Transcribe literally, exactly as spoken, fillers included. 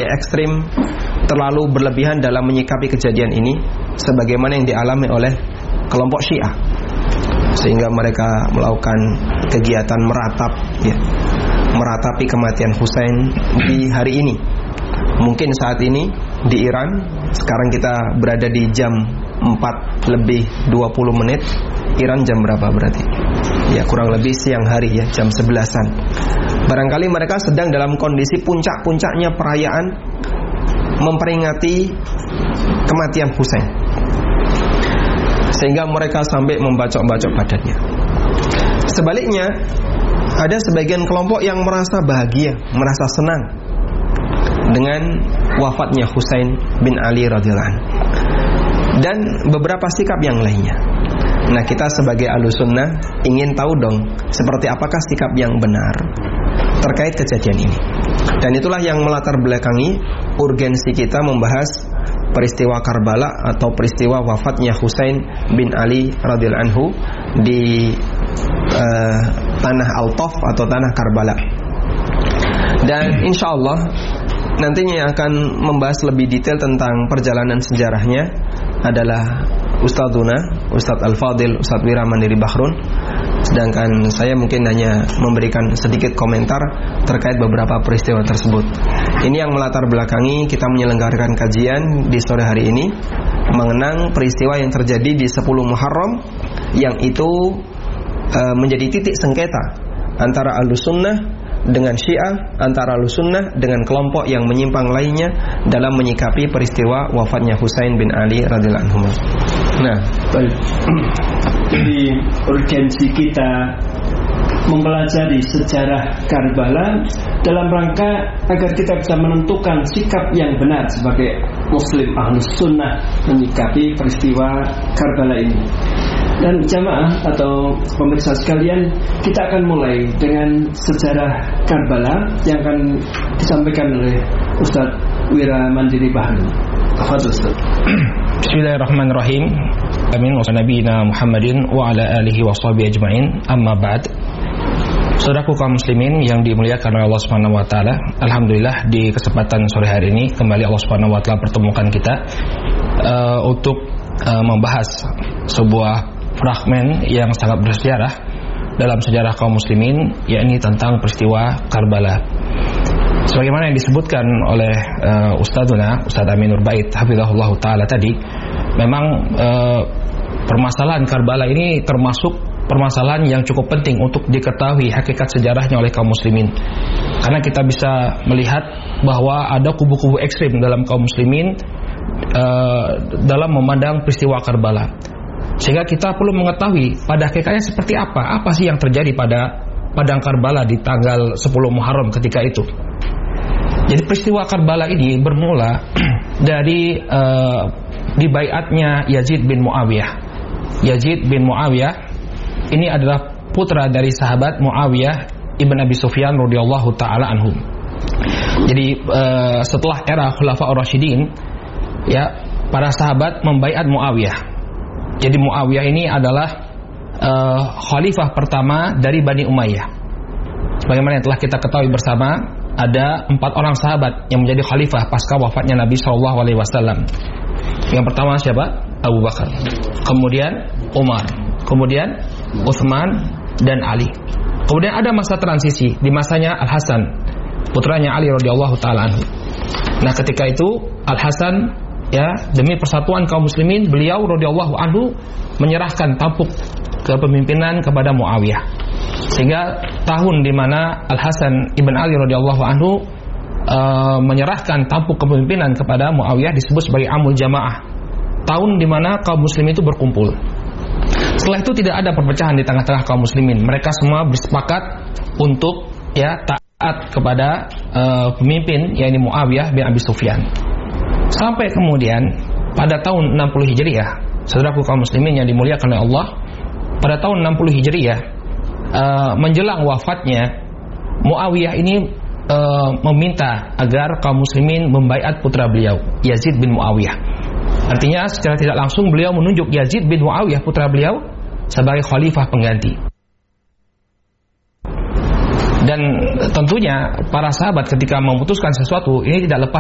dia ekstrim, terlalu berlebihan dalam menyikapi kejadian ini, sebagaimana yang dialami oleh kelompok Syiah, sehingga mereka melakukan kegiatan meratap, ya, meratapi kematian Husain di hari ini. Mungkin saat ini di Iran, sekarang kita berada di jam empat lebih dua puluh menit. Iran jam berapa berarti? Ya, kurang lebih siang hari, ya, jam sebelasan. Barangkali mereka sedang dalam kondisi puncak-puncaknya perayaan memperingati kematian Husain, sehingga mereka sampai membacok-bacok badannya. Sebaliknya, ada sebagian kelompok yang merasa bahagia, merasa senang dengan wafatnya Husain bin Ali radhiyallahu anhu, dan beberapa sikap yang lainnya. Nah, kita sebagai Ahlussunnah ingin tahu dong, seperti apakah sikap yang benar terkait kejadian ini. Dan itulah yang melatar belakangi urgensi kita membahas peristiwa Karbala atau peristiwa wafatnya Husain bin Ali radhiyallahu anhu di uh, tanah Al-Taf atau tanah Karbala. Dan insya Allah nantinya yang akan membahas lebih detail tentang perjalanan sejarahnya adalah Ustadzuna, Ustadz Al-Fadil, Ustadz Wira Mandiri Bahrun. Sedangkan saya mungkin hanya memberikan sedikit komentar terkait beberapa peristiwa tersebut. Ini yang melatar belakangi kita menyelenggarakan kajian di sore hari ini, mengenang peristiwa yang terjadi di sepuluh Muharram, yang itu e, menjadi titik sengketa antara Ahlussunnah dengan Syiah, antara Ahlussunnah dengan kelompok yang menyimpang lainnya dalam menyikapi peristiwa wafatnya Husain bin Ali radhiyallahu anhu. Nah, baik. Jadi urgensi kita mempelajari sejarah Karbala dalam rangka agar kita bisa menentukan sikap yang benar sebagai Muslim Ahlus Sunnah menyikapi peristiwa Karbala ini. Dan jamaah atau pemirsa sekalian, kita akan mulai dengan sejarah Karbala yang akan disampaikan oleh Ustadz Wira Mandiri Bahrun. Tafadhol Ustaz. Bismillahirrahmanirrahim. Amin wa nabiyina Muhammadin wa ala alihi wa sahbihi ajma'in. Amma ba'd. Saudaraku kaum muslimin yang dimuliakan oleh Allah Subhanahu wa taala, alhamdulillah di kesempatan sore hari ini kembali Allah Subhanahu wa taala pertemukan kita uh, untuk uh, membahas sebuah fragmen yang sangat bersejarah dalam sejarah kaum muslimin, yakni tentang peristiwa Karbala. Sebagaimana yang disebutkan oleh uh, Ustadzuna, Ustadz Aminur Bait hafizahullah taala tadi, memang uh, permasalahan Karbala ini termasuk permasalahan yang cukup penting untuk diketahui hakikat sejarahnya oleh kaum muslimin. Karena kita bisa melihat bahwa ada kubu-kubu ekstrim dalam kaum muslimin uh, dalam memandang peristiwa Karbala. Sehingga kita perlu mengetahui pada hakikatnya seperti apa, apa sih yang terjadi pada padang Karbala di tanggal sepuluh Muharram ketika itu. Jadi peristiwa Karbala ini bermula dari uh, dibaiatnya Yazid bin Muawiyah. Yazid bin Muawiyah ini adalah putra dari sahabat Muawiyah ibn Abi Sufyan radhiyallahu taala anhum. Jadi uh, setelah era Khulafaur Rasyidin, ya, para sahabat membaiat Muawiyah. Jadi Muawiyah ini adalah uh, khalifah pertama dari Bani Umayyah. Sebagaimana yang telah kita ketahui bersama, ada empat orang sahabat yang menjadi khalifah pasca wafatnya Nabi shallallahu alaihi wasallam. Yang pertama siapa? Abu Bakar. Kemudian Umar. Kemudian Utsman dan Ali. Kemudian ada masa transisi di masanya Al Hasan, putranya Ali radhiyallahu taala anhu. Nah, ketika itu Al Hasan, ya, demi persatuan kaum muslimin, beliau radhiyallahu anhu menyerahkan tampuk kepemimpinan kepada Muawiyah. Sehingga tahun di mana Al Hasan ibn Ali radhiyallahu anhu uh, menyerahkan tampuk kepemimpinan kepada Muawiyah disebut sebagai Amul Jamaah. Tahun di mana kaum muslimin itu berkumpul. Setelah itu tidak ada perpecahan di tengah-tengah kaum muslimin. Mereka semua bersepakat untuk, ya, taat kepada uh, pemimpin, yakni Muawiyah bin Abi Sufyan. Sampai kemudian pada tahun enam puluh Hijriah, saudaraku kaum muslimin yang dimuliakan oleh Allah, pada tahun enam puluh Hijriah, uh, menjelang wafatnya, Muawiyah ini uh, meminta agar kaum muslimin membaiat putra beliau, Yazid bin Muawiyah. Artinya secara tidak langsung beliau menunjuk Yazid bin Muawiyah putra beliau sebagai khalifah pengganti. Dan tentunya para sahabat ketika memutuskan sesuatu ini tidak lepas